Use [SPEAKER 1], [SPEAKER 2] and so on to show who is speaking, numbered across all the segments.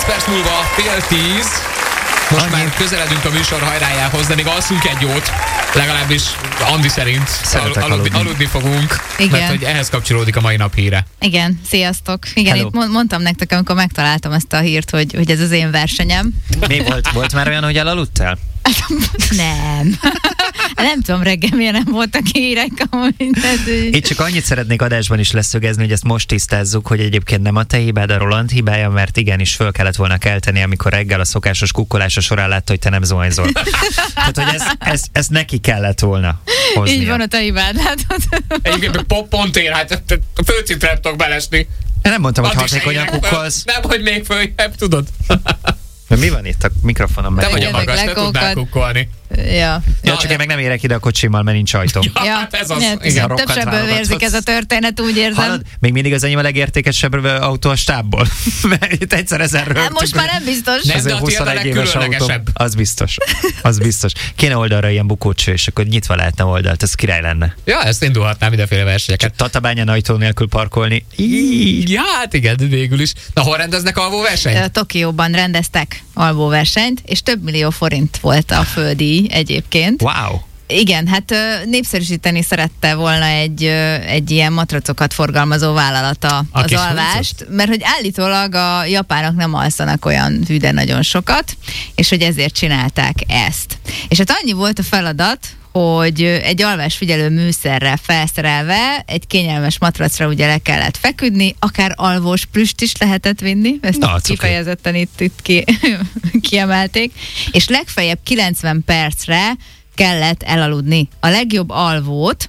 [SPEAKER 1] 9 perc múlva fél 10. Most már közeledünk a műsor hajrájához, de még alszunk egy jót. Legalábbis Andi szerint aludni fogunk.
[SPEAKER 2] Igen.
[SPEAKER 1] Mert hogy ehhez kapcsolódik a mai nap híre.
[SPEAKER 2] Igen, sziasztok. Igen,
[SPEAKER 3] Hello.
[SPEAKER 2] itt mondtam nektek, amikor megtaláltam ezt a hírt, hogy ez az én versenyem.
[SPEAKER 3] Mi volt már olyan, hogy elaludtál?
[SPEAKER 2] Nem. Nem tudom, reggel miért nem voltak hírek.
[SPEAKER 3] Én csak annyit szeretnék adásban is leszögezni, hogy ezt most tisztázzuk, hogy egyébként nem a te hibád, a Roland hibája, mert igenis föl kellett volna kelteni, amikor reggel a szokásos kukkolása során látta, hogy te nem zuhanyzol. Tehát, hogy ezt neki kellett volna hoznia.
[SPEAKER 2] Így van, a te hibád, látod?
[SPEAKER 1] Egyébként pont én, hát a földszintre tudok belesni.
[SPEAKER 3] Én nem mondtam, hogy
[SPEAKER 1] Addig se
[SPEAKER 3] hatékonyan
[SPEAKER 1] érek föl.
[SPEAKER 3] kukkolsz.
[SPEAKER 1] Nem, hogy még följebb, tudod.
[SPEAKER 3] Mi van itt a mikrofonon
[SPEAKER 1] Te
[SPEAKER 3] belül?
[SPEAKER 1] vagy a
[SPEAKER 2] Jönnek
[SPEAKER 1] magas, te
[SPEAKER 2] lekókat.
[SPEAKER 1] tudnál kukkolni.
[SPEAKER 2] Ja.
[SPEAKER 3] Ja, csak én meg nem érek ide a kocsimmal, mert nincs ajtóm.
[SPEAKER 1] Ja, hát ez az.
[SPEAKER 2] Ja,
[SPEAKER 1] Igen,
[SPEAKER 2] több
[SPEAKER 3] rokkant
[SPEAKER 2] sebből vérzik
[SPEAKER 3] válogathatsz.
[SPEAKER 2] ez a történet, úgy érzem.
[SPEAKER 3] Hallod? Még mindig az enyém a legértékesebb autó a stábból. Mert itt egyszer ezen rögtünk.
[SPEAKER 2] Most már nem biztos.
[SPEAKER 1] Nem,
[SPEAKER 3] Ez
[SPEAKER 1] de
[SPEAKER 3] a
[SPEAKER 1] a tiéd a
[SPEAKER 3] 21 éves autó.
[SPEAKER 1] legkülönlegesebb.
[SPEAKER 3] Az biztos. Az biztos. Kéne oldalra ilyen bukócső, és akkor nyitva lehetne oldalt, ez király lenne.
[SPEAKER 1] Ja, ezt indulhatnám mindenféle versenyeket.
[SPEAKER 3] Tatabányán ajtó nélkül parkolni.
[SPEAKER 1] Ja, hát igen, végül is. Na, hol rendeznek alvóversenyt?
[SPEAKER 2] Tokióban rendeztek alvóversenyt, és több millió forint volt a földíj egyébként.
[SPEAKER 3] Wow.
[SPEAKER 2] Igen, hát népszerűsíteni szerette volna egy ilyen matracokat forgalmazó vállalata
[SPEAKER 1] A
[SPEAKER 2] az
[SPEAKER 1] kis
[SPEAKER 2] alvást, mert hogy állítólag a japánok nem alszanak olyan hű, de nagyon sokat, és hogy ezért csinálták ezt. És hát annyi volt a feladat, hogy egy alvásfigyelő műszerrel felszerelve egy kényelmes matracra ugye le kellett feküdni, akár alvós plüst is lehetett vinni, ezt
[SPEAKER 3] Na,
[SPEAKER 2] kifejezetten itt kiemelték, és legfeljebb 90 percre kellett elaludni. A legjobb alvót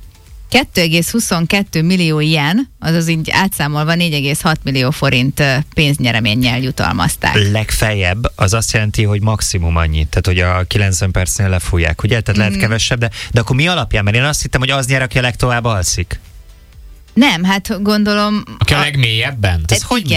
[SPEAKER 2] 2,22 millió yen, azaz így átszámolva 4,6 millió forint pénznyereménnyel jutalmazták.
[SPEAKER 3] Legfeljebb az azt jelenti, hogy maximum annyi. Tehát, hogy a 90 percnél lefújják, ugye? Tehát lehet kevesebb, de akkor mi alapján? Mert én azt hittem, hogy az nyer, aki a legtovább alszik.
[SPEAKER 2] Nem, hát gondolom...
[SPEAKER 1] Aki a legmélyebben?
[SPEAKER 3] Ez hogy
[SPEAKER 2] igen.